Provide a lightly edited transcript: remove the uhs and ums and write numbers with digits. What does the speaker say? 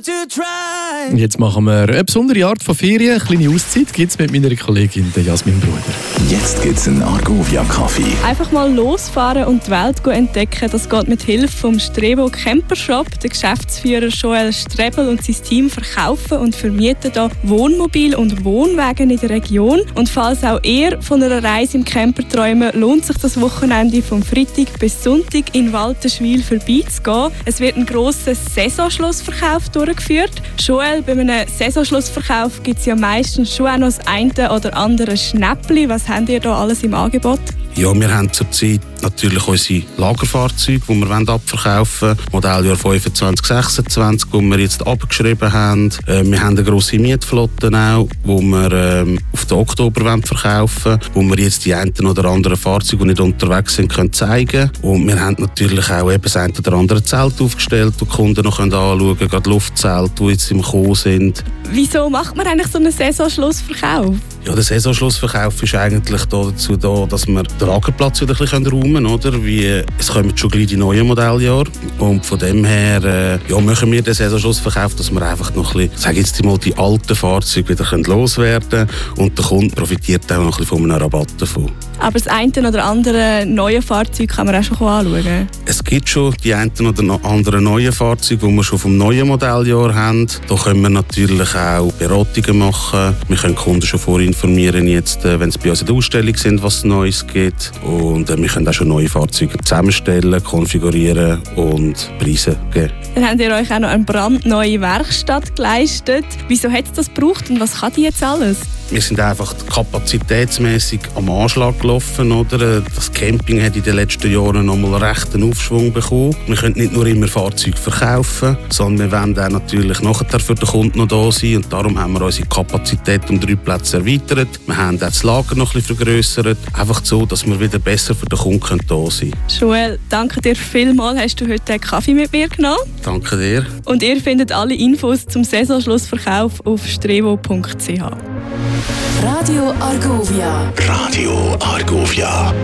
Jetzt machen wir eine besondere Art von Ferien. Eine kleine Auszeit gibt es mit meiner Kollegin Jasmin Bruder. Jetzt gibt es einen Argovia-Kaffee. Einfach mal losfahren und die Welt entdecken, das geht mit Hilfe vom Strebo Campershop. Der Geschäftsführer Joel Strebel und sein Team verkaufen und vermieten hier Wohnmobil und Wohnwagen in der Region. Und falls auch ihr von einer Reise im Camper träumt, lohnt sich das Wochenende vom Freitag bis Sonntag in Waltenschwil vorbeizugehen. Es wird ein grosser Saisonschlussverkauf durchgeführt. Joel, bei einem Saisonschlussverkauf gibt es ja meistens schon auch noch das eine oder andere Schnäppli. Was habt ihr da alles im Angebot? Ja, wir haben zurzeit natürlich unsere Lagerfahrzeuge, die wir abverkaufen wollen. Modelljahr 25, 26, die wir jetzt abgeschrieben haben. Wir haben eine grosse Mietflotte auch, die wir auf den Oktober verkaufen wollen, wo wir jetzt die einen oder anderen Fahrzeuge, die nicht unterwegs sind, können zeigen. Und wir haben natürlich auch eben das eine oder andere Zelt aufgestellt, das die Kunden noch anschauen können, gerade Luftzelte, die jetzt im Kommen sind. Wieso macht man eigentlich so einen Saisonschlussverkauf? Ja, der Saisonschlussverkauf ist eigentlich dazu da, dass wir den Lagerplatz wieder ein bisschen räumen können, oder? Es kommen schon gleich die neuen Modelljahre. Und von dem her machen wir den Saisonschlussverkauf, dass wir einfach noch ein bisschen, sage jetzt mal, die alten Fahrzeuge wieder loswerden können. Und der Kunde profitiert auch noch ein bisschen von einem Rabatt davon. Aber das eine oder andere neue Fahrzeug kann man auch schon anschauen. Es gibt schon die einen oder anderen neuen Fahrzeuge, die wir schon vom neuen Modelljahr haben. Da können wir natürlich auch Beratungen machen. Wir können Kunden schon vorinformieren, jetzt, wenn sie bei uns in der Ausstellung sind, was es Neues gibt. Und wir können auch schon neue Fahrzeuge zusammenstellen, konfigurieren und Preise geben. Dann habt ihr euch auch noch eine brandneue Werkstatt geleistet. Wieso hat es das gebraucht und was kann die jetzt alles? Wir sind einfach kapazitätsmäßig am Anschlag gelaufen. Oder? Das Camping hat in den letzten Jahren noch mal recht einen Aufschwung bekommen. Wir können nicht nur immer Fahrzeuge verkaufen, sondern wir wollen auch natürlich nachher für den Kunden noch da sein. Und darum haben wir unsere Kapazität um 3 Plätze erweitert. Wir haben auch das Lager noch ein bisschen vergrössert. Einfach so, dass wir wieder besser für den Kunden da sein können. Joel, danke dir vielmals. Hast du heute einen Kaffee mit mir genommen? Danke dir. Und ihr findet alle Infos zum Saisonschlussverkauf auf strevo.ch. Radio Argovia. Radio Argovia.